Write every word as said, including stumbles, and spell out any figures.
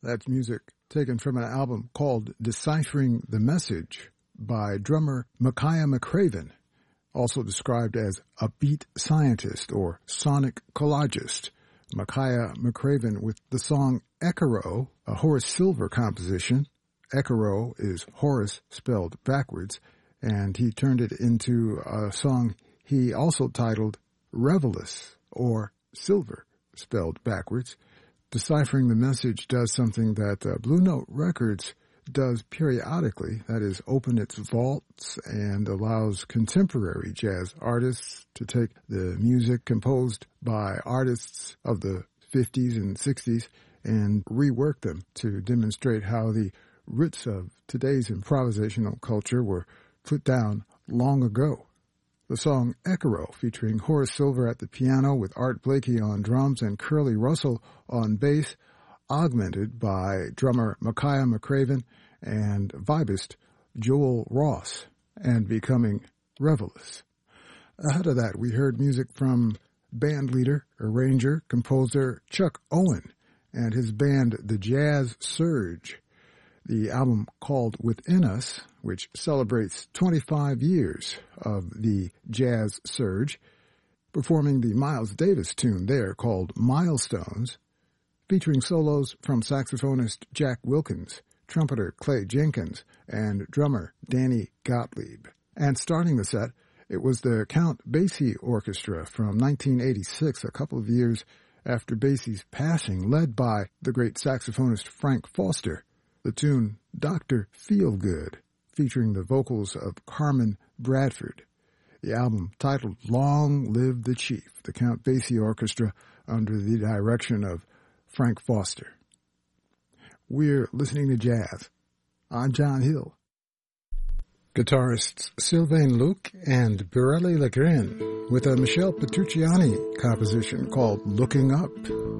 That's music taken from an album called Deciphering the Message by drummer Makaya McCraven, also described as a beat scientist or sonic collagist. Makaya McCraven with the song Ekaro, a Horace Silver composition. Ekaro is Horace spelled backwards, and he turned it into a song he also titled Revelous, or Silver spelled backwards. Deciphering the Message does something that uh, Blue Note Records does periodically, that is, open its vaults and allows contemporary jazz artists to take the music composed by artists of the fifties and sixties and rework them to demonstrate how the roots of today's improvisational culture were put down long ago. The song Ekaro, featuring Horace Silver at the piano with Art Blakey on drums and Curly Russell on bass, augmented by drummer Makaya McCraven and vibist Joel Ross, and becoming Revelous. Ahead of that, we heard music from band leader, arranger, composer Chuck Owen and his band The Jazz Surge. The album called Within Us, which celebrates twenty-five years of the Jazz Surge, performing the Miles Davis tune there called Milestones, featuring solos from saxophonist Jack Wilkins, trumpeter Clay Jenkins, and drummer Danny Gottlieb. And starting the set, it was the Count Basie Orchestra from nineteen eighty-six, a couple of years after Basie's passing, led by the great saxophonist Frank Foster. The tune Doctor Feelgood, featuring the vocals of Carmen Bradford. The album titled Long Live the Chief, the Count Basie Orchestra under the direction of Frank Foster. We're listening to jazz. I'm John Hill. Guitarists Sylvain Luc and Birelli Legrin with a Michel Petrucciani composition called Looking Up.